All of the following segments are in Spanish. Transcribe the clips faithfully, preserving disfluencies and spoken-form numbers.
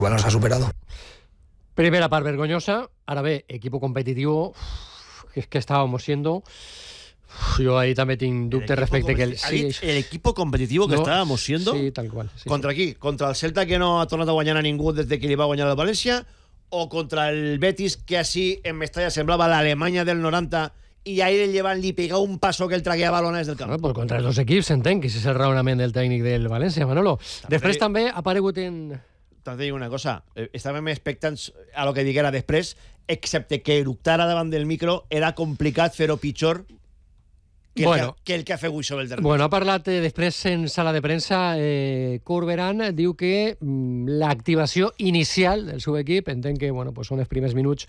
Igual nos ha superado. Primera part vergonyosa, ara bé, equipo competitivo, que és que estàvamos siendo... Jo ahí també tinc dubtes respecte que... El, sí, el equipo competitivo que no, estábamos siendo... Sí, tal qual. Sí, ¿Contra sí. qui? ¿Contra el Celta, que no ha tornat a guanyar a ningú des de que li va guanyar el València? ¿O contra el Betis, que así en Mestalla semblava la Alemanya del noranta y ahí el llevan li pegaba un paso que el traguea balones del camp? No, pues contra els dos equips s'entén que és el raonament del tècnic del València, Manolo. També després dic, també ha aparegut en... També dic una cosa, estàvem expectants a lo que diguera després, excepte que eructara davant del micro era complicat fer-ho pitjor que, bueno, el que, que el que ha fet avui sobre el terreny. Bueno, ha parlat eh, després en sala de premsa eh, Corberán, diu que mm, l'activació inicial del seu equip, entenc que bueno, pues són els primers minuts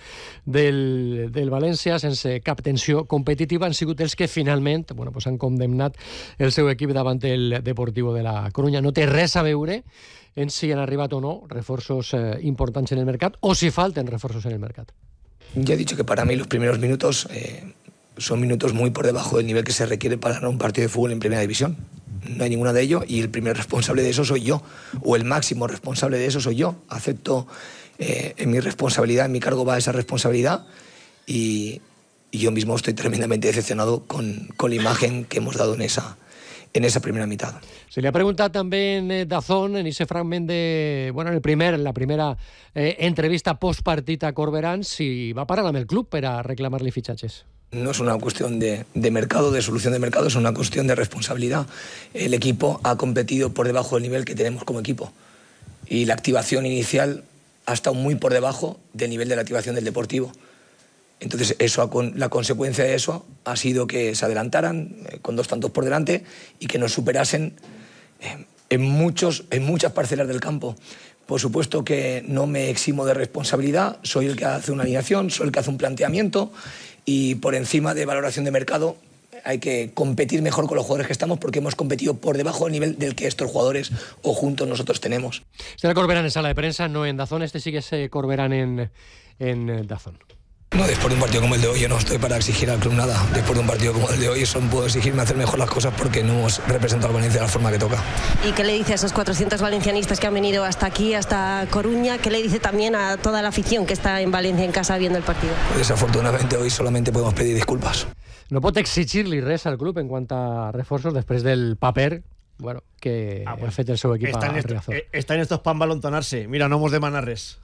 del, del València sense cap tensió competitiva, han sigut els que finalment bueno, pues han condemnat el seu equip davant el Deportivo de la Coruña. No té res a veure en si han arribat o no reforços eh, importants en el mercat o si falten reforços en el mercat. Ya he dicho que para mí los primeros minutos eh, son minutos muy por debajo del nivel que se requiere para ganar un partido de fútbol en primera división. No hay ninguno de ellos y el primer responsable de eso soy yo, o el máximo responsable de eso soy yo. Acepto eh, en mi responsabilidad, en mi cargo va esa responsabilidad y, y yo mismo estoy tremendamente decepcionado con, con la imagen que hemos dado en esa, en esa primera mitad. Se le ha preguntat també en Dazón, en ese fragment de... Bueno, en el primer, en la primera eh, entrevista post-partit a Corberán, si va parar amb el club per a reclamar-li fitxatges. No es una cuestión de, de mercado, de solución de mercado, es una cuestión de responsabilidad. El equipo ha competido por debajo del nivel que tenemos como equipo. Y la activación inicial ha estado muy por debajo del nivel de la activación del Deportivo. Entonces, eso, la consecuencia de eso ha sido que se adelantaran eh, con dos tantos por delante y que nos superasen eh, en, muchos, en muchas parcelas del campo. Por supuesto que no me eximo de responsabilidad, soy el que hace una alineación, soy el que hace un planteamiento y por encima de valoración de mercado hay que competir mejor con los jugadores que estamos porque hemos competido por debajo del nivel del que estos jugadores o juntos nosotros tenemos. Este era Corberán en sala de prensa, no en Dazón, este sí que es Corberán en, en Dazón. No, después de un partido como el de hoy yo no estoy para exigir al club nada. Después de un partido como el de hoy solo puedo exigirme hacer mejor las cosas porque no hemos representado al Valencia de la forma que toca. ¿Y qué le dice a esos cuatrocientos valencianistas que han venido hasta aquí, hasta Coruña? ¿Qué le dice también a toda la afición que está en Valencia en casa viendo el partido? Desafortunadamente hoy solamente podemos pedir disculpas. No pot exigir-li res al club en quant a reforços després del paper bueno, que ah, pues, ha fet el seu equip a Riazor. Están estos para embalontonarse. Mira, no hemos demanat res.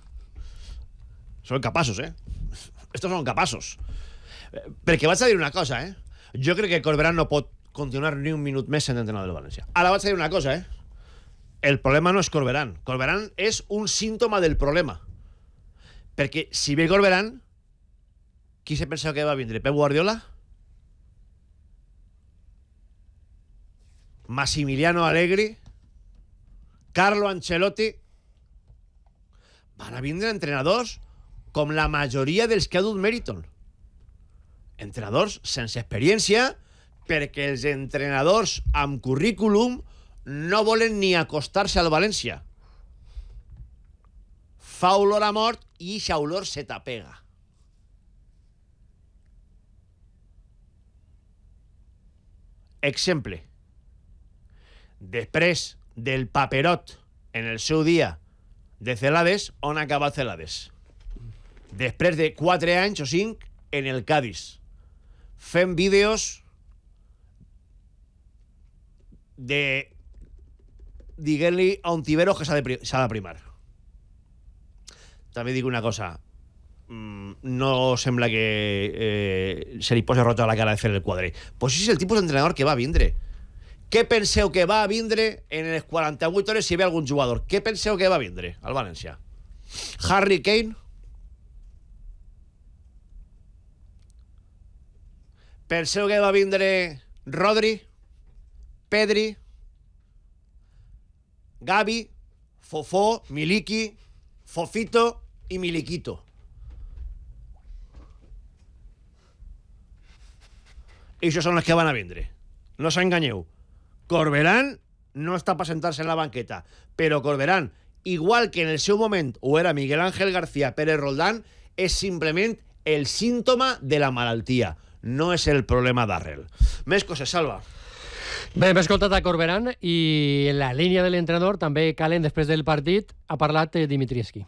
Són capaços, eh? Estos són capaços. Perquè vaig a dir una cosa, eh? Jo crec que Corberán no pot continuar ni un minut més en entrenador del València. Ara vaig a dir una cosa, eh? El problema no és Corberán. Corberán és un símptoma del problema. Perquè si ve Corberán, qui se pensa que va vindre? Pep Guardiola? Massimiliano Allegri? Carlo Ancelotti? Van a vindre entrenadors com la majoria dels que ha dut Meriton. Entrenadors sense experiència, perquè els entrenadors amb currículum no volen ni acostar-se al València. Fa olor a mort i eixa olor se t'apega. Exemple. Després del paperot en el seu dia de Celades, on ha acabat Celades? Després de quatre anys o cinc en el Cádiz, fent vídeos de diguent-li a un tibero que s'ha de, s'ha de primar. També dic una cosa, no sembla que eh, se li posi roja la cara de fer el quadre. Pues és el tipus d'entrenador que va a vindre. Què penseu que va a vindre en les quaranta-vuit hores si ve algun jugador? Què penseu que va a vindre al València? Harry Kane? Penseu que va vindre Rodri, Pedri, Gavi, Fofó, Miliki, Fofito i Miliquito. I això són els que van a vindre. No s'enganyeu. Corberán no està per sentar-se en la banqueta, però Corberán, igual que en el seu moment ho era Miguel Ángel García Pérez Roldán, és simplement el símptoma de la malaltia. No és el problema d'arrel. Més coses, Salva. Bé, hem escoltat a Corberán i en la línia de l'entrenador també calen després del partit ha parlat Dimitrievski.